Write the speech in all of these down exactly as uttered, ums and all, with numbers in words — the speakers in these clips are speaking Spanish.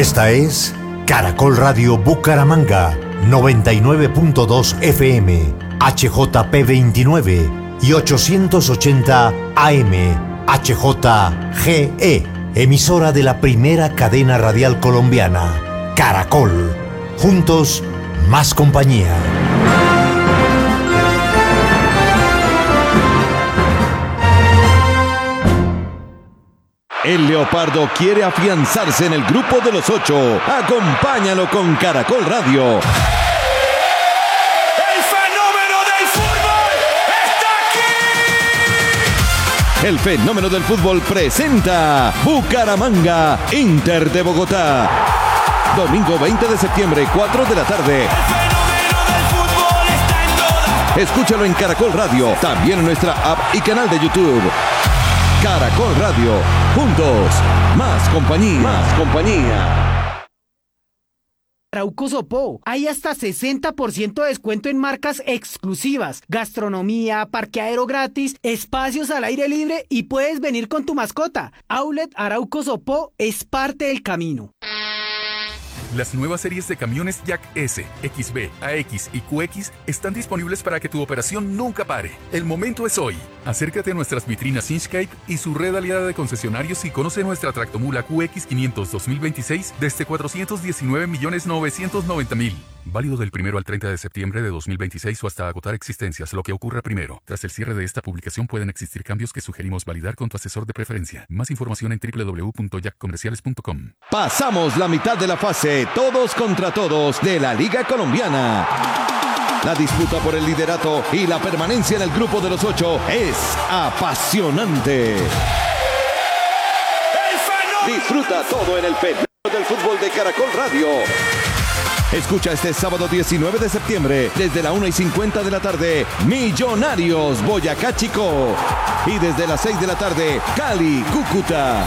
Esta es Caracol Radio Bucaramanga, noventa y nueve punto dos F M, H J P veintinueve y ochocientos ochenta A M, H J G E, emisora de la primera cadena radial colombiana, Caracol. Juntos, más compañía. El Leopardo quiere afianzarse en el grupo de los ocho. Acompáñalo con Caracol Radio. ¡El fenómeno del fútbol está aquí! El fenómeno del fútbol presenta Bucaramanga, Inter de Bogotá. Domingo veinte de septiembre, cuatro de la tarde. El fenómeno del fútbol está en todas. Escúchalo en Caracol Radio, también en nuestra app y canal de YouTube. Caracol Radio, juntos, más compañía, más compañía. Arauco Sopó, hay hasta sesenta por ciento de descuento en marcas exclusivas, gastronomía, parqueadero gratis, espacios al aire libre y puedes venir con tu mascota. Outlet Arauco Sopó es parte del camino. Las nuevas series de camiones Jack S, X B, A X y Q X están disponibles para que tu operación nunca pare. El momento es hoy. Acércate a nuestras vitrinas Inchcape y su red aliada de concesionarios y conoce nuestra tractomula Q X quinientos dos mil veintiséis desde cuatrocientos diecinueve millones novecientos noventa mil. Válido del primero al treinta de septiembre de dos mil veintiséis o hasta agotar existencias, lo que ocurra primero. Tras el cierre de esta publicación pueden existir cambios que sugerimos validar con tu asesor de preferencia. Más información en doble u doble u doble u punto jack comerciales punto com. Pasamos la mitad de la fase, todos contra todos, de la Liga Colombiana. La disputa por el liderato y la permanencia en el grupo de los ocho es apasionante. Disfruta todo en el fenómeno del fútbol de Caracol Radio. Escucha este sábado diecinueve de septiembre, desde la una y cincuenta de la tarde, Millonarios Boyacá Chicó. Y desde las seis de la tarde, Cali Cúcuta.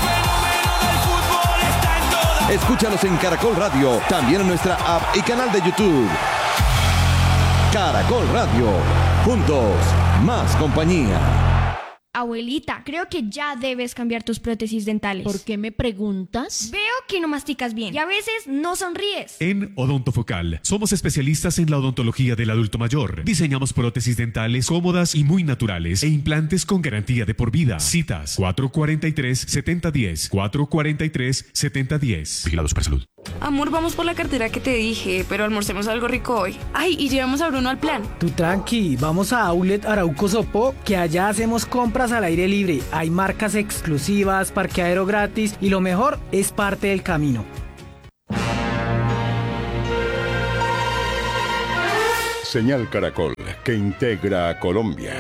Escúchalos en Caracol Radio, también en nuestra app y canal de YouTube. Caracol Radio, juntos, más compañía. Abuelita, creo que ya debes cambiar tus prótesis dentales. ¿Por qué me preguntas? Veo que no masticas bien y a veces no sonríes. En Odontofocal somos especialistas en la odontología del adulto mayor. Diseñamos prótesis dentales cómodas y muy naturales e implantes con garantía de por vida. Citas cuatro cuarenta y tres, setenta diez, cuatro cuarenta y tres, setenta diez. Vigilado Supersalud. Amor, vamos por la cartera que te dije, pero almorcemos algo rico hoy. Ay, y llevamos a Bruno al plan. Tú tranqui, vamos a Outlet Arauco Sopó, que allá hacemos compras al aire libre. Hay marcas exclusivas, parqueadero gratis y lo mejor es parte del camino. Señal Caracol, que integra a Colombia.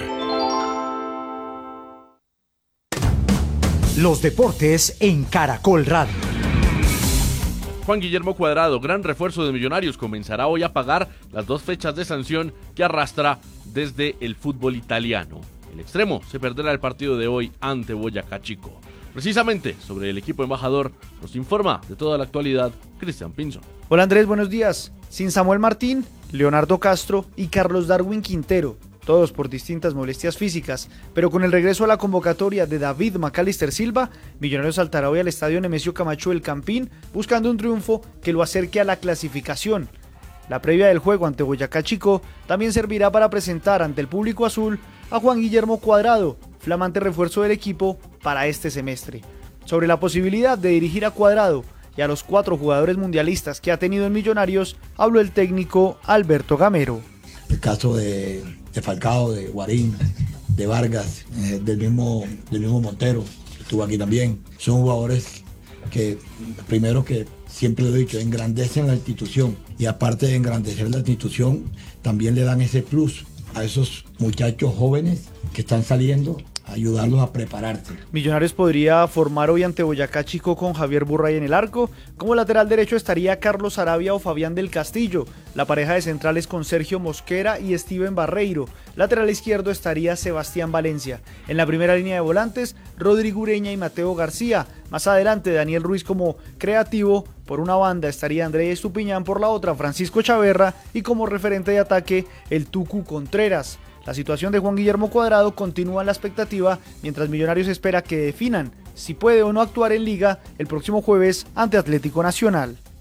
Los deportes en Caracol Radio. Juan Guillermo Cuadrado, gran refuerzo de Millonarios, comenzará hoy a pagar las dos fechas de sanción que arrastra desde el fútbol italiano. El extremo se perderá el partido de hoy ante Boyacá Chicó. Precisamente sobre el equipo embajador nos informa de toda la actualidad Cristian Pinzón. Hola Andrés, buenos días. Sin Samuel Martín, Leonardo Castro y Carlos Darwin Quintero, todos por distintas molestias físicas, pero con el regreso a la convocatoria de David Macalister Silva, Millonarios saltará hoy al estadio Nemesio Camacho del Campín buscando un triunfo que lo acerque a la clasificación. La previa del juego ante Boyacá Chicó también servirá para presentar ante el público azul a Juan Guillermo Cuadrado, flamante refuerzo del equipo para este semestre. Sobre la posibilidad de dirigir a Cuadrado y a los cuatro jugadores mundialistas que ha tenido en Millonarios, habló el técnico Alberto Gamero. El caso de, de Falcao, de Guarín, de Vargas, eh, del, mismo, del mismo Montero, que estuvo aquí también. Son jugadores que, primero que siempre lo he dicho, engrandecen la institución y aparte de engrandecer la institución, también le dan ese plus a esos muchachos jóvenes que están saliendo, ayudarlos a prepararse. Millonarios podría formar hoy ante Boyacá Chicó con Javier Burray en el arco. Como lateral derecho estaría Carlos Arabia o Fabián del Castillo. La pareja de centrales con Sergio Mosquera y Steven Barreiro. Lateral izquierdo estaría Sebastián Valencia. En la primera línea de volantes, Rodrigo Ureña y Mateo García. Más adelante, Daniel Ruiz como creativo. Por una banda estaría Andrés Estupiñán, por la otra Francisco Chaverra y como referente de ataque el Tucu Contreras. La situación de Juan Guillermo Cuadrado continúa en la expectativa, mientras Millonarios espera que definan si puede o no actuar en Liga el próximo jueves ante Atlético Nacional.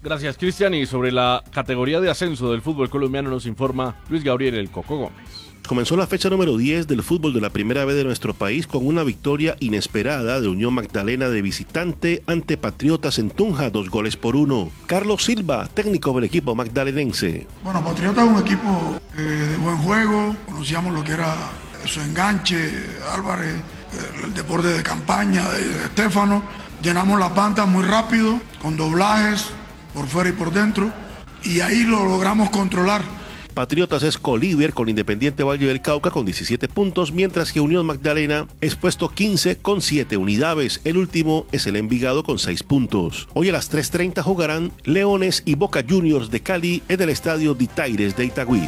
Gracias, Cristian. Y sobre la categoría de ascenso del fútbol colombiano nos informa Luis Gabriel El Coco Gómez. Comenzó la fecha número diez del fútbol de la primera vez de nuestro país con una victoria inesperada de Unión Magdalena de visitante ante Patriotas en Tunja, dos goles por uno. Carlos Silva, técnico del equipo magdalenense. Bueno, Patriotas es un equipo eh, de buen juego, conocíamos lo que era su enganche, Álvarez, el deporte de campaña de, de Estefano. Llenamos la panta muy rápido, con doblajes por fuera y por dentro, y ahí lo logramos controlar. Patriotas es colíder con Independiente Valle del Cauca con diecisiete puntos, mientras que Unión Magdalena es puesto quince con siete unidades. El último es el Envigado con seis puntos. Hoy a las tres treinta jugarán Leones y Boca Juniors de Cali en el estadio Ditaires de Itagüí.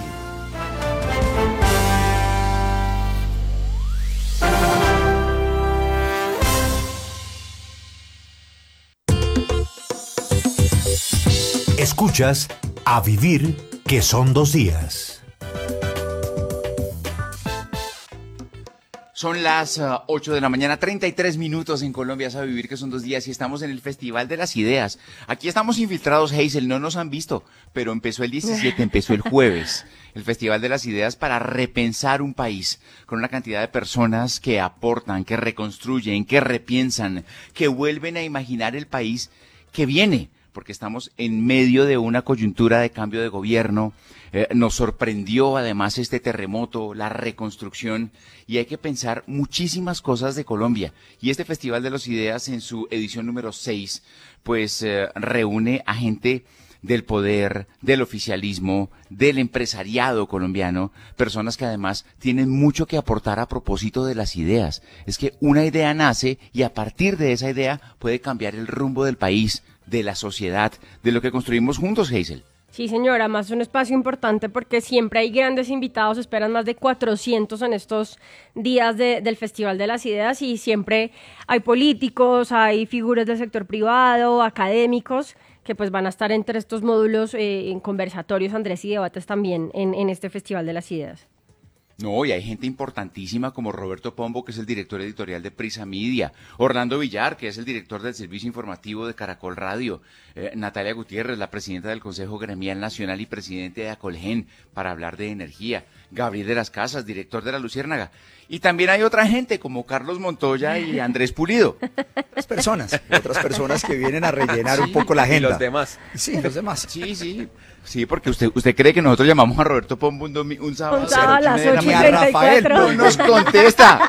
Escuchas A Vivir que son dos días. Son las uh, ocho de la mañana, treinta y tres minutos en Colombia, a vivir que son dos días y estamos en el Festival de las Ideas. Aquí estamos infiltrados, Hazel, no nos han visto, pero empezó el diecisiete, empezó el jueves. El Festival de las Ideas para repensar un país con una cantidad de personas que aportan, que reconstruyen, que repiensan, que vuelven a imaginar el país que viene. Porque estamos en medio de una coyuntura de cambio de gobierno, eh, nos sorprendió además este terremoto, la reconstrucción, y hay que pensar muchísimas cosas de Colombia. Y este Festival de las Ideas en su edición número seis, pues eh, reúne a gente del poder, del oficialismo, del empresariado colombiano, personas que además tienen mucho que aportar a propósito de las ideas. Es que una idea nace y a partir de esa idea puede cambiar el rumbo del país, de la sociedad, de lo que construimos juntos, Hazel. Sí, señora, además es un espacio importante porque siempre hay grandes invitados, esperan más de cuatrocientos en estos días de, del Festival de las Ideas y siempre hay políticos, hay figuras del sector privado, académicos, que pues van a estar entre estos módulos eh, en conversatorios, Andrés, y debates también en, en este Festival de las Ideas. No, y hay gente importantísima como Roberto Pombo, que es el director editorial de Prisa Media, Orlando Villar, que es el director del servicio informativo de Caracol Radio, eh, Natalia Gutiérrez, la presidenta del Consejo Gremial Nacional y presidente de Acolgen, para hablar de energía, Gabriel de las Casas, director de La Luciérnaga, y también hay otra gente como Carlos Montoya y Andrés Pulido. Otras personas, otras personas que vienen a rellenar sí, un poco la agenda. Y los demás. Sí, los demás. Sí, sí. Sí, porque usted usted cree que nosotros llamamos a Roberto Pombo un, domi- un sábado, un sábado a las ocho y treinta y cuatro. Rafael no nos contesta.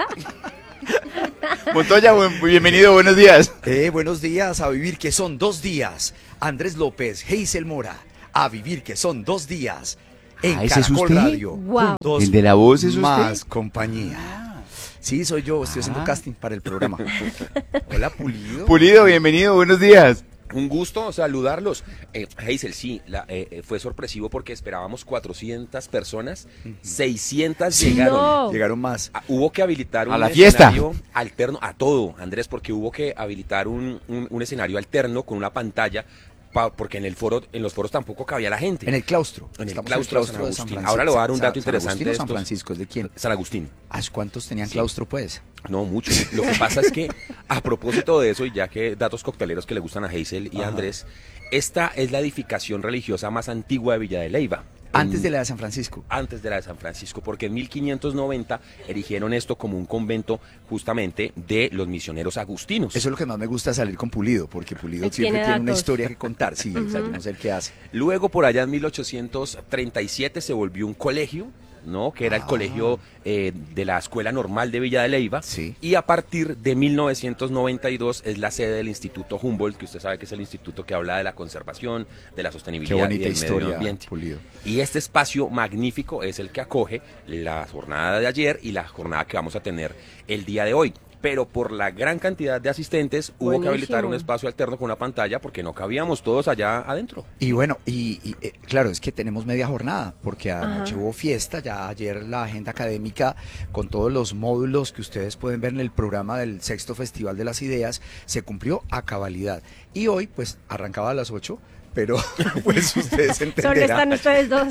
Montoya, buen, bienvenido, buenos días. Eh, buenos días, a vivir que son dos días. Andrés López, Hazel Mora, a vivir que son dos días. En ah, ¿ese Caracol es usted? Radio. Wow. El de la voz es usted. Más compañía. Sí, soy yo, estoy haciendo ah. casting para el programa. Hola, Pulido. Pulido, bienvenido, buenos días. Un gusto saludarlos. Eh, Hazel, sí, la, eh, fue sorpresivo porque esperábamos cuatrocientas personas, seiscientas sí, llegaron. No. Llegaron más. Ah, hubo que habilitar un a la fiesta. escenario alterno, a todo, Andrés, porque hubo que habilitar un, un, un escenario alterno con una pantalla, pa, porque en el foro, en los foros tampoco cabía la gente. En el claustro. En el Estamos claustro, en el claustro de de San San Agustín. Francisco. Ahora le voy a dar un dato San, interesante. ¿San Agustín o San estos. Francisco? ¿Es de quién? San Agustín. ¿Cuántos tenían sí. claustro, pues? No, mucho. Lo que pasa es que, a propósito de eso, y ya que datos cocteleros que le gustan a Hazel y a Andrés, esta es la edificación religiosa más antigua de Villa de Leyva. Antes de la de San Francisco. Antes de la de San Francisco, porque en mil quinientos noventa erigieron esto como un convento justamente de los misioneros agustinos. Eso es lo que más me gusta, salir con Pulido, porque Pulido siempre tiene, tiene una historia que contar. Sí, uh-huh. Exacto, no sé el qué hace. Luego, por allá en mil ochocientos treinta y siete se volvió un colegio, ¿no? Que era el ah. colegio eh, de la Escuela Normal de Villa de Leyva. Sí. Y a partir de mil novecientos noventa y dos es la sede del Instituto Humboldt, que usted sabe que es el instituto que habla de la conservación, de la sostenibilidad. Qué bonita y del historia, medio ambiente. Pulido. Y este espacio magnífico es el que acoge la jornada de ayer y la jornada que vamos a tener el día de hoy. Pero por la gran cantidad de asistentes hubo Buenísimo. que habilitar un espacio alterno con una pantalla porque no cabíamos todos allá adentro. Y bueno, y, y eh, claro, es que tenemos media jornada porque anoche Ajá. hubo fiesta, ya ayer la agenda académica con todos los módulos que ustedes pueden ver en el programa del sexto Festival de las Ideas se cumplió a cabalidad. Y hoy pues arrancaba a las ocho. Pero pues ustedes entenderán. Solo están ustedes dos.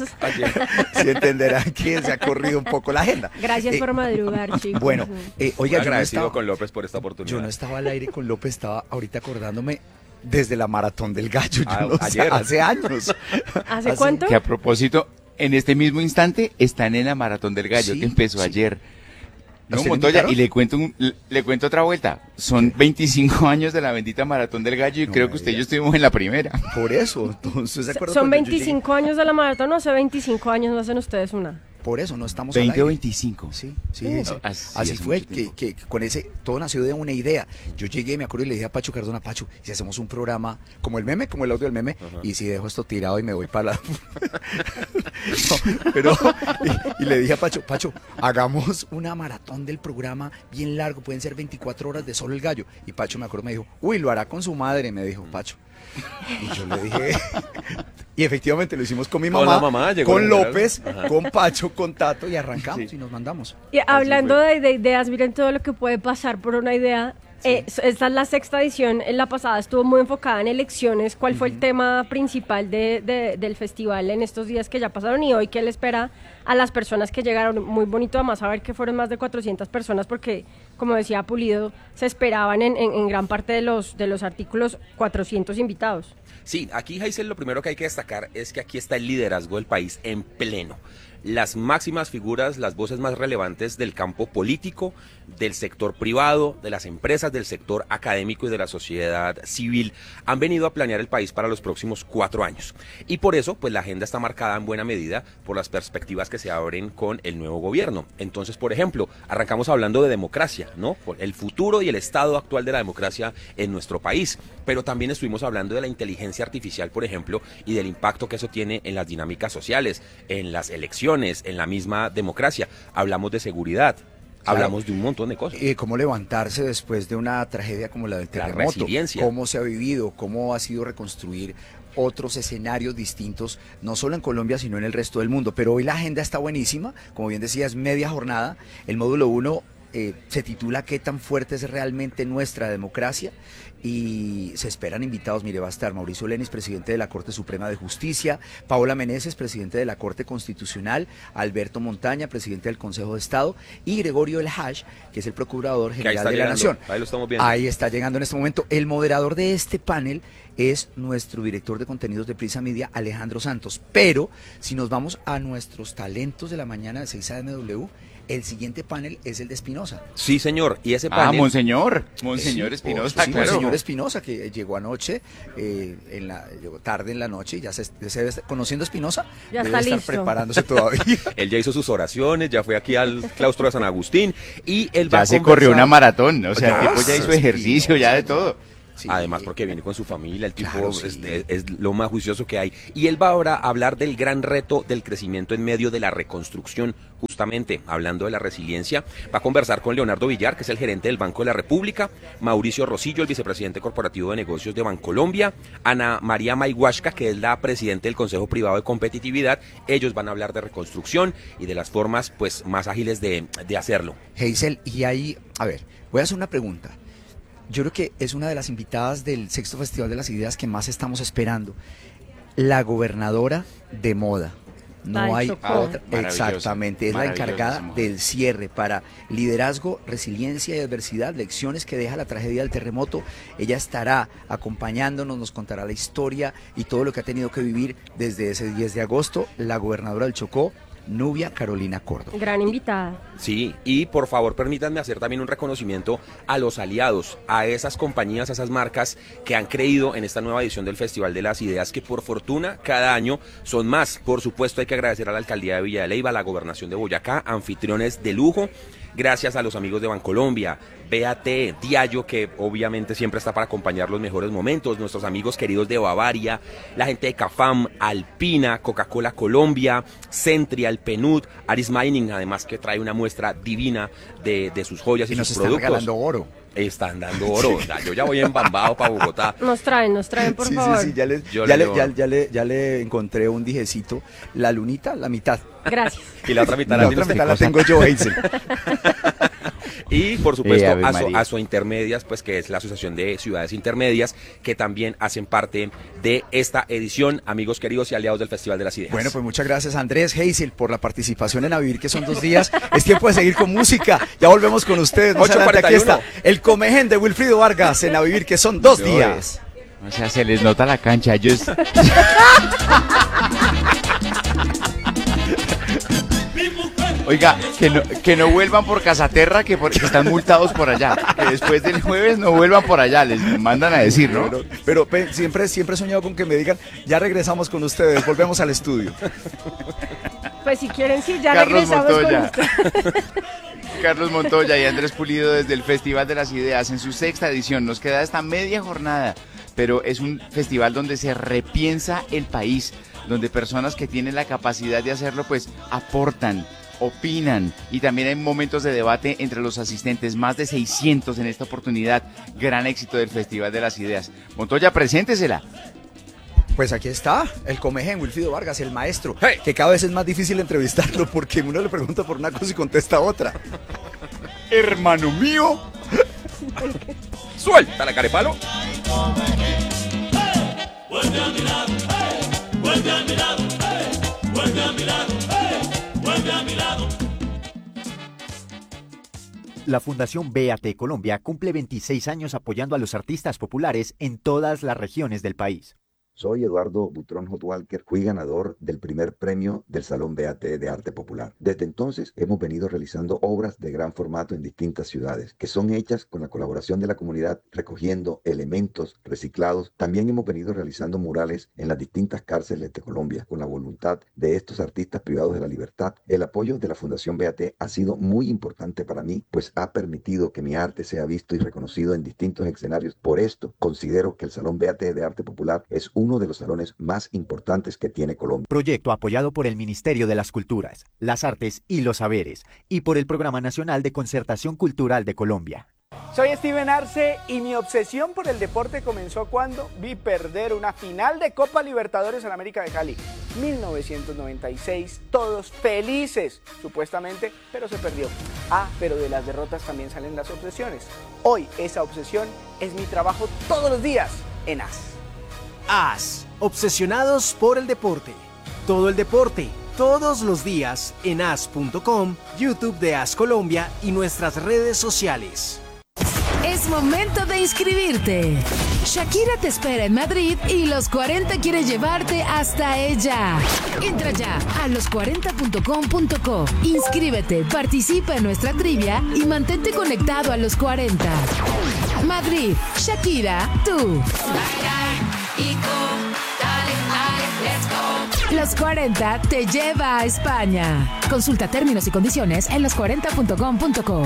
Sí entenderán que se ha corrido un poco la agenda. Gracias eh, por madrugar, chicos. Bueno, eh, oiga, yo agradecido no estaba, con López por esta oportunidad. Yo no estaba al aire con López, estaba ahorita acordándome Desde la Maratón del Gallo, yo Ah, no sé, ayer. hace años. ¿Hace cuánto? Que a propósito, en este mismo instante están en la Maratón del Gallo, Sí, que empezó sí. ayer. No, ¿Usted Montoya, invitaron? y le cuento, un- le, le cuento otra vuelta. Son veinticinco años de la bendita Maratón del Gallo y No creo me que usted y yo digas. estuvimos en la primera. Por eso, entonces, ¿se acuerda Son cuando yo llegué? veinticinco años de la maratón, o hace veinticinco años no hacen ustedes una. Por eso no estamos veinte al aire. o veinticinco. Sí, sí, Uh, sí. así Así es fue, mucho que, tiempo. que, que con ese, todo nació de una idea. Yo llegué, me acuerdo, y le dije a Pacho Cardona, Pacho, si hacemos un programa como el meme, como el audio del meme, y si dejo esto tirado y me voy para la... No, pero, y, y le dije a Pacho, Pacho, hagamos una maratón del programa bien largo, pueden ser veinticuatro horas de solo el gallo. Y Pacho, me acuerdo, me dijo, uy, lo hará con su madre, me dijo Pacho. Y yo le dije, y efectivamente lo hicimos con mi Con mamá, la mamá, llegó con la general. López, Ajá. con Pacho, con Tato, y arrancamos y nos mandamos. Y hablando de, de ideas, miren todo lo que puede pasar por una idea. Eh, esta es la sexta edición. En la pasada estuvo muy enfocada en elecciones. ¿Cuál fue el tema principal de, de- del festival en estos días que ya pasaron? Y hoy, ¿qué le espera a las personas que llegaron? Muy bonito además saber que fueron más de cuatrocientas personas porque, como decía Pulido, se esperaban en, en- en gran parte de los, de los artículos cuatrocientos invitados. Sí, aquí, Hazel, lo primero que hay que destacar es que aquí está el liderazgo del país en pleno. Las máximas figuras, las voces más relevantes del campo político, del sector privado, de las empresas, del sector académico y de la sociedad civil han venido a planear el país para los próximos cuatro años. Y por eso, pues la agenda está marcada en buena medida por las perspectivas que se abren con el nuevo gobierno. Entonces, por ejemplo, arrancamos hablando de democracia, ¿no? Por el futuro y el estado actual de la democracia en nuestro país. Pero también estuvimos hablando de la inteligencia artificial, por ejemplo, y del impacto que eso tiene en las dinámicas sociales, en las elecciones, en la misma democracia. Hablamos de seguridad. Claro. Hablamos de un montón de cosas. Eh, cómo levantarse después de una tragedia como la del La terremoto, resiliencia. cómo se ha vivido, cómo ha sido reconstruir otros escenarios distintos, no solo en Colombia, sino en el resto del mundo. Pero hoy la agenda está buenísima, como bien decías, media jornada. El módulo uno eh, se titula ¿Qué tan fuerte es realmente nuestra democracia? Y se esperan invitados. Mire, va a estar Mauricio Lenis, presidente de la Corte Suprema de Justicia, Paola Meneses, presidente de la Corte Constitucional, Alberto Montaña, presidente del Consejo de Estado, y Gregorio El Haj, que es el Procurador Que ahí General está de la llegando, Nación. ahí lo estamos viendo. Ahí está llegando en este momento. El moderador de este panel es nuestro director de contenidos de Prisa Media, Alejandro Santos. Pero si nos vamos a nuestros talentos de la mañana de seis A M W, el siguiente panel es el de Espinosa. Sí, señor. Y ese Ah, panel... Monseñor. Monseñor Sí, Espinosa, sí, claro. Monseñor Espinosa, que llegó anoche, eh, en la, llegó tarde en la noche, y ya se, se debe estar- conociendo a Espinosa, Ya debe está estar listo. preparándose todavía. Él ya hizo sus oraciones, ya fue aquí al claustro de San Agustín y él va Ya a se conversar- corrió una maratón, o sea, el Ya, tipo ya hizo sí. ejercicio, ya de todo. Sí, Además porque viene con su familia, el tipo Claro, es, sí. es- es lo más juicioso que hay. Y él va ahora a hablar del gran reto del crecimiento en medio de la reconstrucción, justamente hablando de la resiliencia. Va a conversar con Leonardo Villar, que es el gerente del Banco de la República, Mauricio Rosillo, el vicepresidente corporativo de negocios de Bancolombia, Ana María Mayhuashka, que es la presidenta del Consejo Privado de Competitividad. Ellos van a hablar de reconstrucción y de las formas pues más ágiles de, de hacerlo. Hazel, y ahí, a ver, voy a hacer una pregunta. Yo creo que es una de las invitadas del sexto Festival de las Ideas que más estamos esperando. La gobernadora de moda. No Ay, hay Chocó. otra. Maravillosa, Exactamente, es la maravillosa encargada esa mujer. del cierre para liderazgo, resiliencia y adversidad, lecciones que deja la tragedia del terremoto. Ella estará acompañándonos, nos contará la historia y todo lo que ha tenido que vivir desde ese diez de agosto. La gobernadora del Chocó, Nubia Carolina Córdoba. Gran invitada. Sí, y por favor permítanme hacer también un reconocimiento a los aliados, a esas compañías, a esas marcas que han creído en esta nueva edición del Festival de las Ideas, que por fortuna cada año son más. Por supuesto hay que agradecer a la Alcaldía de Villa de Leyva, a la Gobernación de Boyacá, anfitriones de lujo. Gracias a los amigos de Bancolombia, B A T, Diallo, que obviamente siempre está para acompañar los mejores momentos, nuestros amigos queridos de Bavaria, la gente de Cafam, Alpina, Coca-Cola Colombia, Centrial, Penud, Aris Mining, además que trae una muestra divina de, de sus joyas y, Y nos sus están productos. regalando oro. Están dando oro. Yo ya voy embambado para Bogotá. Nos traen, nos traen, por sí, favor. sí, sí, ya le, Yo ya, le le, llevo. ya, ya le, ya le encontré un dijecito. La lunita, la mitad. Gracias. Y la otra mitad La la otra tiene mitad usted. la tengo yo, Hazel. Y por supuesto Eh, Ave a, su, María. a su Intermedias, pues que es la Asociación de Ciudades Intermedias, que también hacen parte de esta edición, amigos queridos y aliados del Festival de las Ideas. Bueno, pues muchas gracias Andrés, Hazel, por la participación en A Vivir, que son dos días. Es tiempo de seguir con música. Ya volvemos con ustedes. Más ocho adelante, aquí cuarenta y uno. está el Comején de Wilfrido Vargas en A Vivir, que son dos días. O sea, se les nota la cancha. Ellos... Oiga, que no, que no vuelvan por Casaterra, que, por, que están multados por allá. Que después del jueves no vuelvan por allá, les mandan a decir, ¿no? Pero, pero pe, siempre, siempre he soñado con que me digan, ya regresamos con ustedes, volvemos al estudio. Pues si quieren, sí, ya Carlos regresamos Montoya. con ustedes. Carlos Montoya y Andrés Pulido desde el Festival de las Ideas en su sexta edición. Nos queda esta media jornada, pero es un festival donde se repiensa el país, donde personas que tienen la capacidad de hacerlo, pues aportan, opinan, y también hay momentos de debate entre los asistentes, más de seiscientos en esta oportunidad. Gran éxito del Festival de las Ideas. Montoya, preséntesela. Pues aquí está, el comején, Wilfrido Vargas, el maestro, hey, que cada vez es más difícil entrevistarlo porque uno le pregunta por una cosa y contesta otra. Hermano mío. Suelta la carepalo. Vuelve a mi lado, hey, vuelve a mi lado, hey, vuelve a mi lado, hey, vuelve a mi lado. La Fundación B A T Colombia cumple veintiséis años apoyando a los artistas populares en todas las regiones del país. Soy Eduardo Butrón Hotwalker, fui ganador del primer premio del Salón B A T de Arte Popular. Desde entonces hemos venido realizando obras de gran formato en distintas ciudades, que son hechas con la colaboración de la comunidad, recogiendo elementos reciclados. También hemos venido realizando murales en las distintas cárceles de Colombia, con la voluntad de estos artistas privados de la libertad. El apoyo de la Fundación B A T ha sido muy importante para mí, pues ha permitido que mi arte sea visto y reconocido en distintos escenarios. Por esto, considero que el Salón B A T de Arte Popular es un uno de los salones más importantes que tiene Colombia. Proyecto apoyado por el Ministerio de las Culturas, las Artes y los Saberes y por el Programa Nacional de Concertación Cultural de Colombia. Soy Steven Arce y mi obsesión por el deporte comenzó cuando vi perder una final de Copa Libertadores en América de Cali. mil novecientos noventa y seis, todos felices, supuestamente, pero se perdió. Ah, pero de las derrotas también salen las obsesiones. Hoy esa obsesión es mi trabajo todos los días en A S. A S, obsesionados por el deporte. Todo el deporte, todos los días en A S punto com, YouTube de A S Colombia y nuestras redes sociales. Es momento de inscribirte. Shakira te espera en Madrid y Los cuarenta quiere llevarte hasta ella. Entra ya a los cuarenta punto com punto co. Inscríbete, participa en nuestra trivia y mantente conectado a Los cuarenta. Madrid, Shakira, tú. Los cuarenta te lleva a España. Consulta términos y condiciones en los cuarenta punto com punto co.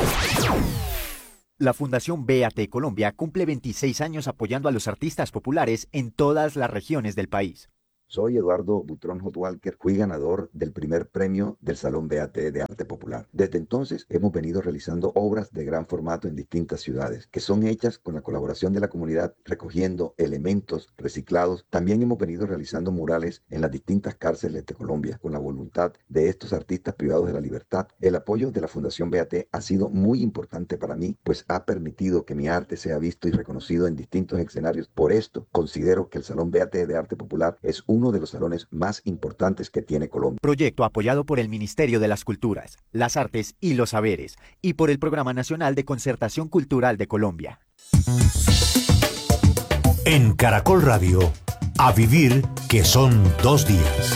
La Fundación B A T Colombia cumple veintiséis años apoyando a los artistas populares en todas las regiones del país. Soy Eduardo Butrón Hotwalker, fui ganador del primer premio del Salón B A T de Arte Popular. Desde entonces hemos venido realizando obras de gran formato en distintas ciudades, que son hechas con la colaboración de la comunidad, recogiendo elementos reciclados. También hemos venido realizando murales en las distintas cárceles de Colombia, con la voluntad de estos artistas privados de la libertad. El apoyo de la Fundación B A T ha sido muy importante para mí, pues ha permitido que mi arte sea visto y reconocido en distintos escenarios. Por esto, considero que el Salón B A T de Arte Popular es un uno de los salones más importantes que tiene Colombia. Proyecto apoyado por el Ministerio de las Culturas, las Artes y los Saberes y por el Programa Nacional de Concertación Cultural de Colombia. En Caracol Radio, a vivir que son dos días.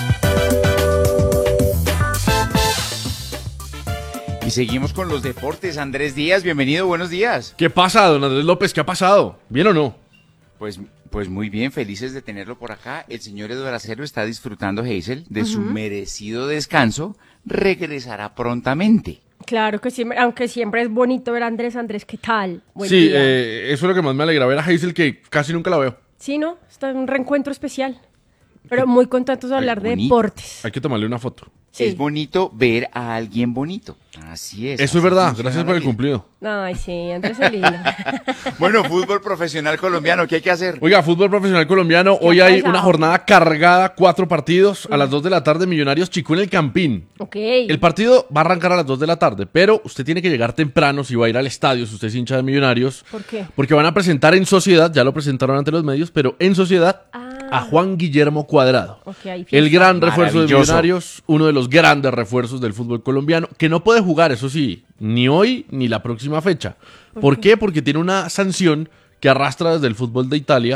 Y seguimos con los deportes. Andrés Díaz, bienvenido, buenos días. ¿Qué pasa, don Andrés López? ¿Qué ha pasado? ¿Bien o no? Pues, pues muy bien, felices de tenerlo por acá. El señor Eduardo Acero está disfrutando, Hazel, de uh-huh. su merecido descanso. Regresará prontamente. Claro que sí, aunque siempre es bonito ver a Andrés. Andrés, ¿qué tal? Buen sí, eh, eso es lo que más me alegra, ver a Hazel, que casi nunca la veo. Sí, ¿no? Está en un reencuentro especial. Pero muy contentos de hablar de deportes. Hay que tomarle una foto. Sí. Es bonito ver a alguien bonito. Así es. Eso es verdad. Gracias por el cumplido. Ay, sí, Andrés es lindo. Bueno, fútbol profesional colombiano, ¿qué hay que hacer? Oiga, fútbol profesional colombiano. Hoy hay una jornada cargada, cuatro partidos. A las dos de la tarde, Millonarios Chicó en el Campín. Ok. El partido va a arrancar a las dos de la tarde, pero usted tiene que llegar temprano si va a ir al estadio, si usted es hincha de Millonarios. ¿Por qué? Porque van a presentar en sociedad, ya lo presentaron ante los medios, pero en sociedad ah. a Juan Guillermo Cuadrado. Okay, el gran refuerzo de Millonarios, uno de los grandes refuerzos del fútbol colombiano, que no puede jugar, eso sí, ni hoy ni la próxima fecha. ¿Por, ¿Por qué? qué? Porque tiene una sanción que arrastra desde el fútbol de Italia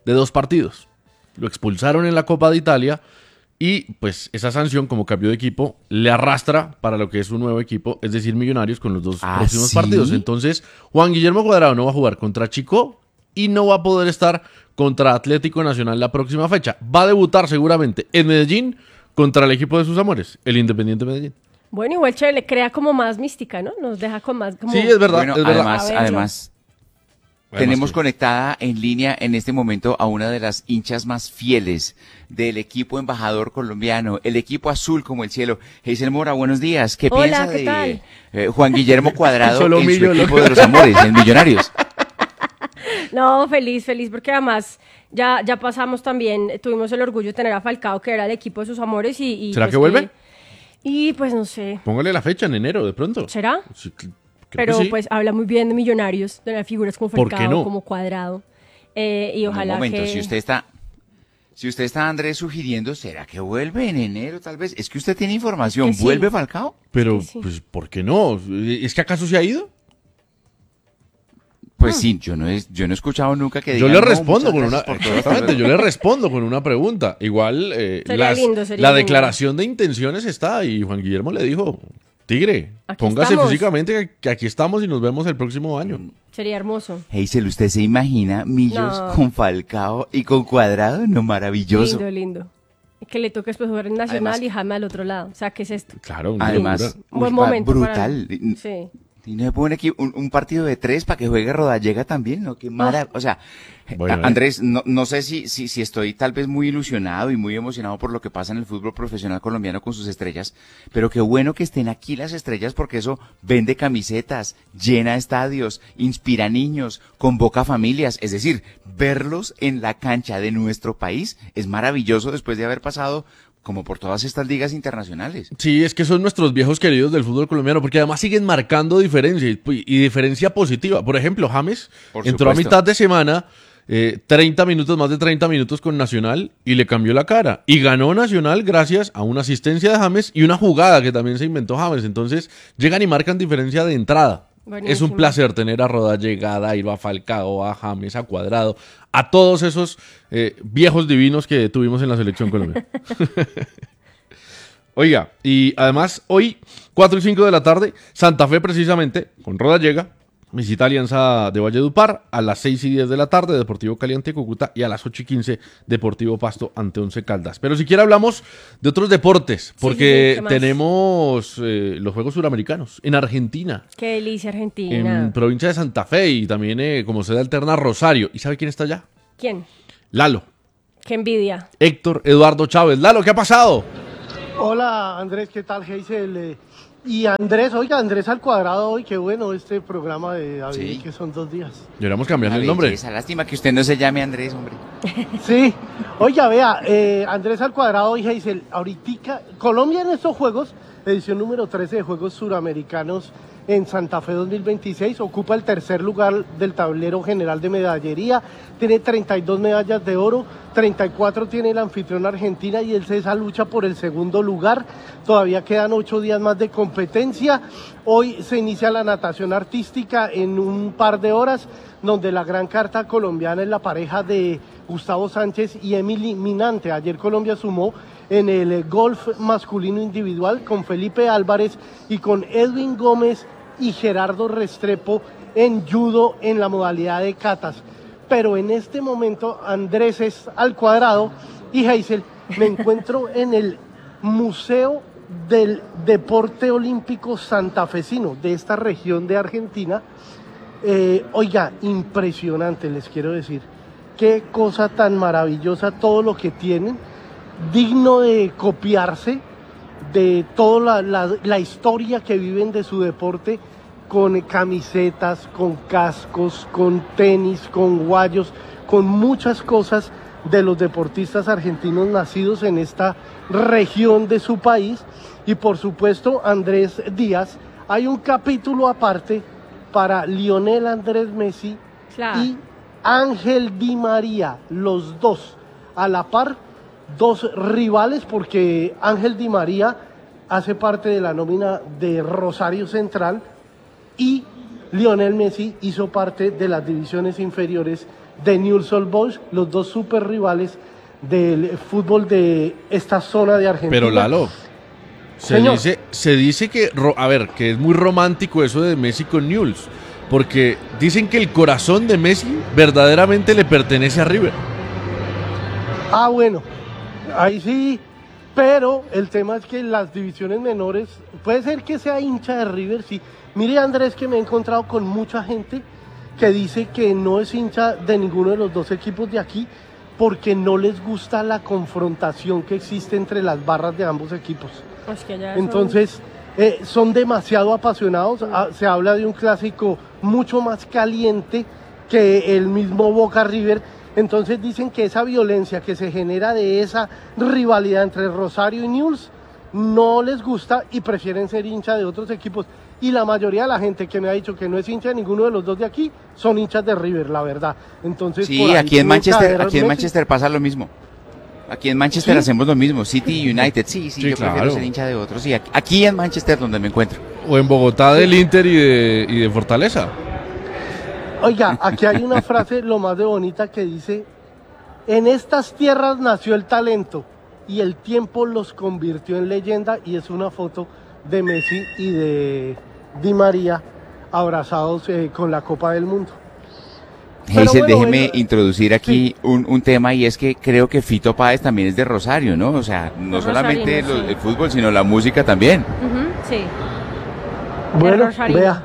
de dos partidos. Lo expulsaron en la Copa de Italia y pues esa sanción como cambio de equipo le arrastra para lo que es un nuevo equipo, es decir, Millonarios con los dos ¿Ah, próximos sí? partidos. Entonces, Juan Guillermo Cuadrado no va a jugar contra Chico y no va a poder estar contra Atlético Nacional la próxima fecha. Va a debutar seguramente en Medellín contra el equipo de sus amores, el Independiente Medellín. Bueno, igual chévere, le crea como más mística, ¿no? Nos deja con más... Como... Sí, es verdad. Bueno, es verdad. además, además, tenemos que... conectada en línea en este momento a una de las hinchas más fieles del equipo embajador colombiano, el equipo azul como el cielo. Hazel Mora, buenos días. ¿Qué Hola, piensa ¿qué de tal? eh, Juan Guillermo Cuadrado Solo en su Millo, equipo lo- de los amores, en Millonarios? No, feliz, feliz, porque además ya, ya pasamos también, tuvimos el orgullo de tener a Falcao, que era el equipo de sus amores. y, y ¿Será pues que vuelve? Y pues no sé, Póngale la fecha en enero, de pronto. ¿será? Sí, cl- creo Pero que sí. pues habla muy bien de Millonarios, de las figuras como ¿Por qué Falcao, no? como Cuadrado. Eh, y Bueno, ojalá un momento, que... si usted está... Si usted está, Andrés, sugiriendo, ¿será que vuelve en enero tal vez? Es que usted tiene información. Que sí. ¿Vuelve Falcao? Pero, Sí, sí. pues, ¿por qué no? ¿Es que acaso se ha ido? Pues sí, yo no he, yo no he escuchado nunca que Yo digan, le "No, respondo muchas con una... gracias por todo, hasta Exactamente, luego". yo le respondo con una pregunta. Igual, eh, Sería las- lindo, sería la lindo. declaración de intenciones está y Juan Guillermo le dijo, Tigre, Aquí póngase estamos. físicamente que, que aquí estamos y nos vemos el próximo año. Sería hermoso. Hazel, ¿usted se imagina Millos No. con Falcao y con Cuadrado? No, maravilloso. Lindo, lindo. Que le toque después jugar en Nacional Además- y Jaime al otro lado. O sea, ¿qué es esto? Claro, una Además, locura. Un buen uy, va momento para- brutal. Sí. Y no se pone aquí un, un partido de tres para que juegue Rodallega también, ¿no? Qué mara... O sea, Bueno, a- eh. Andrés, no, no sé si, si, si estoy tal vez muy ilusionado y muy emocionado por lo que pasa en el fútbol profesional colombiano con sus estrellas, pero qué bueno que estén aquí las estrellas porque eso vende camisetas, llena estadios, inspira niños, convoca familias. Es decir, verlos en la cancha de nuestro país es maravilloso después de haber pasado como por todas estas ligas internacionales. Sí, es que son nuestros viejos queridos del fútbol colombiano, porque además siguen marcando diferencia y, y diferencia positiva. Por ejemplo, James Por entró a supuesto. mitad de semana, eh, treinta minutos, más de treinta minutos con Nacional y le cambió la cara. Y ganó Nacional gracias a una asistencia de James y una jugada que también se inventó James. Entonces llegan y marcan diferencia de entrada. Buenísimo. Es un placer tener a Rodallega, a Dairo, a Falcao, a James, a Cuadrado, a todos esos eh, viejos divinos que tuvimos en la selección colombiana. Oiga, y además hoy, cuatro y cinco de la tarde, Santa Fe precisamente, con Rodallega, visita Alianza de Valledupar, a las seis y diez de la tarde, Deportivo Cali ante Cúcuta, y a las ocho y quince, Deportivo Pasto ante Once Caldas. Pero si quiere hablamos de otros deportes, porque sí, ¿qué más? tenemos eh, los Juegos Suramericanos en Argentina, Qué delicia Argentina. en provincia de Santa Fe, y también eh, como sede alterna Rosario. ¿Y sabe quién está allá? ¿Quién? Lalo, Qué envidia. Héctor Eduardo Chávez. Lalo, ¿qué ha pasado? Hola Andrés, ¿qué tal Hazel? Eh, Y Andrés, oiga, Andrés al cuadrado hoy, qué bueno este programa de David, Sí. que son dos días. Deberíamos cambiarle Una el nombre. belleza, lástima que usted no se llame Andrés, hombre. Sí, oiga, vea, eh, Andrés al cuadrado y Hazel, ahorita, Colombia en estos Juegos, edición número trece de Juegos Suramericanos en Santa Fe dos mil veintiséis, ocupa el tercer lugar del tablero general de medallería, tiene treinta y dos medallas de oro, treinta y cuatro tiene la anfitriona Argentina y el CESA lucha por el segundo lugar, todavía quedan ocho días más de competencia, hoy se inicia la natación artística en un par de horas, donde la gran carta colombiana es la pareja de Gustavo Sánchez y Emily Minante. Ayer Colombia sumó en el golf masculino individual con Felipe Álvarez y con Edwin Gómez y Gerardo Restrepo en judo en la modalidad de catas. Pero en este momento Andrés es al cuadrado y Hazel, me encuentro en el Museo del Deporte Olímpico Santafesino de esta región de Argentina. Eh, oiga, impresionante, les quiero decir. Qué cosa tan maravillosa todo lo que tienen, digno de copiarse, de toda la, la, la historia que viven de su deporte, con camisetas, con cascos, con tenis, con guayos, con muchas cosas de los deportistas argentinos nacidos en esta región de su país. Y por supuesto, Andrés Díaz, hay un capítulo aparte para Lionel Andrés Messi Claro. y Ángel Di María, los dos a la par, dos rivales, porque Ángel Di María hace parte de la nómina de Rosario Central y Lionel Messi hizo parte de las divisiones inferiores de Newell's Old Boys, los dos super rivales del fútbol de esta zona de Argentina. Pero Lalo, se dice, se dice que, a ver, que es muy romántico eso de Messi con Newell's, porque dicen que el corazón de Messi verdaderamente le pertenece a River. Ah, bueno, ahí sí, pero el tema es que las divisiones menores, puede ser que sea hincha de River, sí. Mire, Andrés, que me he encontrado con mucha gente que dice que no es hincha de ninguno de los dos equipos de aquí porque no les gusta la confrontación que existe entre las barras de ambos equipos. Pues que ya Entonces, eh, son demasiado apasionados. Ah, se habla de un clásico mucho más caliente que el mismo Boca River. Entonces dicen que esa violencia que se genera de esa rivalidad entre Rosario y Newell's no les gusta y prefieren ser hincha de otros equipos. Y la mayoría de la gente que me ha dicho que no es hincha de ninguno de los dos de aquí son hinchas de River, la verdad. Entonces, sí, aquí en Manchester, aquí en Manchester pasa lo mismo. Aquí en Manchester ¿sí? hacemos lo mismo, City United, sí, sí, sí yo claro. prefiero ser hincha de otros. Sí, aquí, aquí en Manchester donde me encuentro. O en Bogotá del Inter y de, y de Fortaleza. Oiga, aquí hay una frase lo más de bonita que dice: en estas tierras nació el talento y el tiempo los convirtió en leyenda, y es una foto de Messi y de Di María abrazados eh, con la Copa del Mundo. Geisel, bueno, déjeme bueno, introducir aquí sí. un, un tema, y es que creo que Fito Páez también es de Rosario, ¿no? O sea, no solamente los, sí. el fútbol, sino la música también. Uh-huh, sí. Bueno, vea,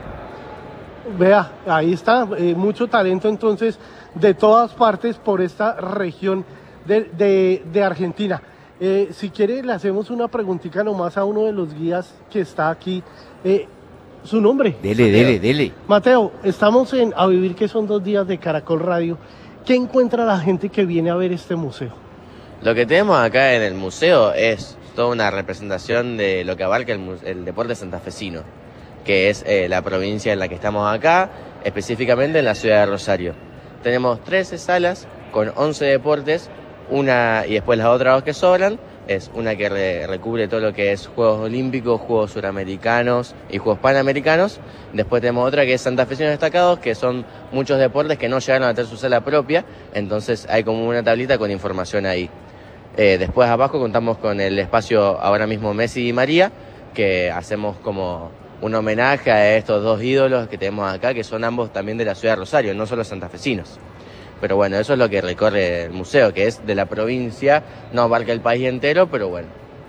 vea, ahí está, eh, mucho talento entonces de todas partes por esta región de, de, de Argentina. Eh, si quiere, le hacemos una preguntita nomás a uno de los guías que está aquí. Eh, ¿Su nombre? Dele, Mateo. dele, dele. Mateo, estamos en A Vivir, que son dos días de Caracol Radio. ¿Qué encuentra la gente que viene a ver este museo? Lo que tenemos acá en el museo es toda una representación de lo que abarca el, el deporte santafesino, que es eh, la provincia en la que estamos acá, específicamente en la ciudad de Rosario. Tenemos trece salas con once deportes, una y después las otras dos que sobran, es una que re, recubre todo lo que es Juegos Olímpicos, Juegos Suramericanos y Juegos Panamericanos. Después tenemos otra que es Santafesinos Destacados, que son muchos deportes que no llegaron a tener su sala propia, entonces hay como una tablita con información ahí. Eh, después abajo contamos con el espacio ahora mismo Messi y María, que hacemos como un homenaje a estos dos ídolos que tenemos acá, que son ambos también de la ciudad de Rosario, no solo santafesinos. Pero bueno, eso es lo que recorre el museo, que es de la provincia, no abarca el país entero, pero bueno.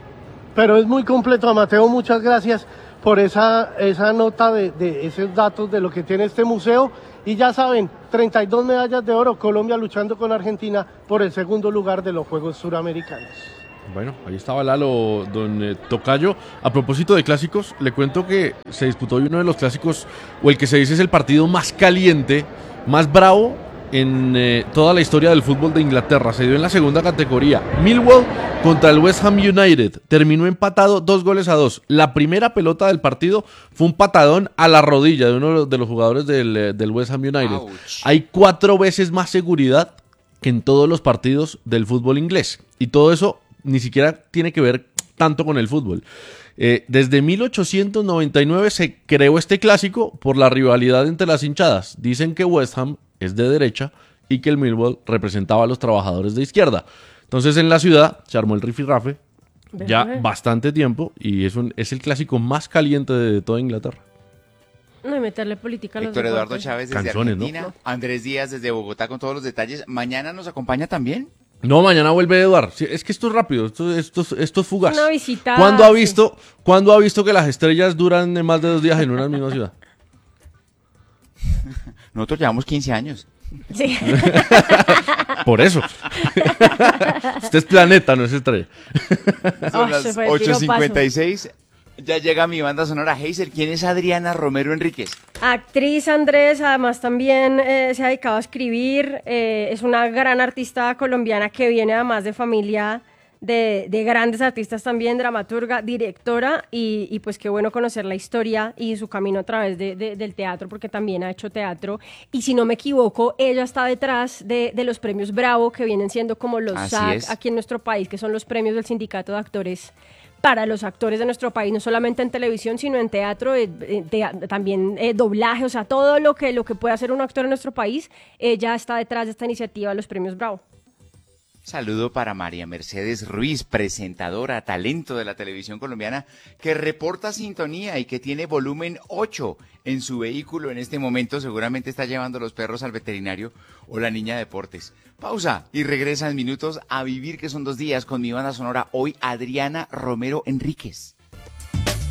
Pero es muy completo, Mateo, muchas gracias por esa, esa nota de, de esos datos de lo que tiene este museo. Y ya saben, treinta y dos medallas de oro, Colombia luchando con Argentina por el segundo lugar de los Juegos Suramericanos. Bueno, ahí estaba Lalo, don eh, Tocayo. A propósito de clásicos, le cuento que se disputó hoy uno de los clásicos, o el que se dice es el partido más caliente, más bravo en eh, toda la historia del fútbol de Inglaterra. Se dio en la segunda categoría. Millwall contra el West Ham United. Terminó empatado dos goles a dos. La primera pelota del partido fue un patadón a la rodilla de uno de los jugadores del, del West Ham United. Ouch. Hay cuatro veces más seguridad que en todos los partidos del fútbol inglés. Y todo eso ni siquiera tiene que ver tanto con el fútbol. Eh, desde mil ochocientos noventa y nueve se creó este clásico por la rivalidad entre las hinchadas. Dicen que West Ham es de derecha y que el Millwall representaba a los trabajadores de izquierda. Entonces en la ciudad se armó el rifirrafe ya bastante tiempo y es, un, es el clásico más caliente de, de toda Inglaterra. No, y meterle política a los Héctor Eduardo Chávez desde Canciones, Argentina, ¿no? Andrés Díaz desde Bogotá con todos los detalles. ¿Mañana nos acompaña también? No, mañana vuelve Eduardo. Sí, es que esto es rápido, esto, esto, esto es fugaz. Una visita. ¿Cuándo ha visto, sí. ¿Cuándo ha visto que las estrellas duran más de dos días en una misma ciudad? Nosotros llevamos quince años. Sí. Por eso. Este es planeta, no es estrella. Son las ocho cincuenta y seis. Ya llega mi banda sonora. Geisel, ¿quién es Adriana Romero Enríquez? Actriz, Andrés, además también eh, se ha dedicado a escribir. Eh, es una gran artista colombiana que viene además de familia de, de grandes artistas también, dramaturga, directora, y, y pues qué bueno conocer la historia y su camino a través de, de, del teatro, porque también ha hecho teatro. Y si no me equivoco, ella está detrás de, de los premios Bravo, que vienen siendo como los S A C aquí en nuestro país, que son los premios del Sindicato de Actores para los actores de nuestro país, no solamente en televisión, sino en teatro, eh, de, también eh, doblaje, o sea, todo lo que, lo que puede hacer un actor en nuestro país, ella está detrás de esta iniciativa de los Premios Bravo. Saludo para María Mercedes Ruiz, presentadora, talento de la televisión colombiana, que reporta sintonía y que tiene volumen ocho en su vehículo en este momento. Seguramente está llevando los perros al veterinario o la niña de deportes. Pausa y regresa en minutos a Vivir, que son dos días, con mi banda sonora hoy, Adriana Romero Enríquez.